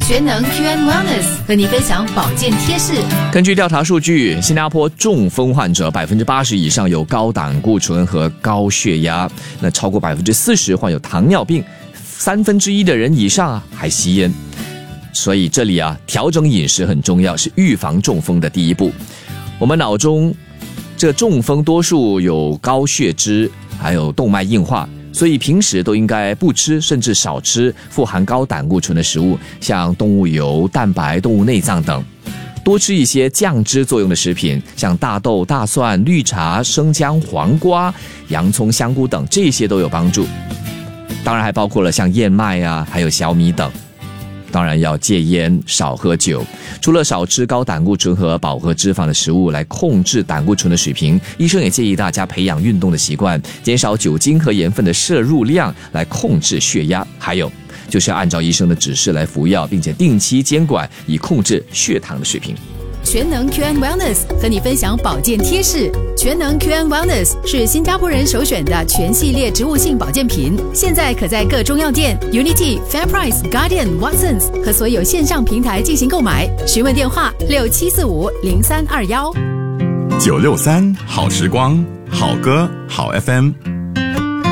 全能 QN Wellness 和你分享保健贴士。 根据调查数据，新加坡中风患者80%以上有高胆固醇和高血压，那超过40%患有糖尿病，1/3的人以上还吸烟。所以这里调整饮食很重要，是预防中风的第一步。我们脑中这个中风多数有高血脂，还有动脉硬化，所以平时都应该不吃甚至少吃富含高胆固醇的食物，像动物油、蛋白、动物内脏等。多吃一些降脂作用的食品，像大豆、大蒜、绿茶、生姜、黄瓜、洋葱、香菇等，这些都有帮助。当然还包括了像燕麦还有小米等。当然要戒烟，少喝酒。除了少吃高胆固醇和饱和脂肪的食物来控制胆固醇的水平，医生也建议大家培养运动的习惯，减少酒精和盐分的摄入量来控制血压。还有就是要按照医生的指示来服药，并且定期监管，以控制血糖的水平。 全能 QN Wellness 和你分享保健贴士。全能 QN Wellness 是新加坡人首选的全系列植物性保健品，现在可在各中药店、Unity、FairPrice、Guardian、Watsons 和所有线上平台进行购买。询问电话67450321。 963好时光，好歌好 FM。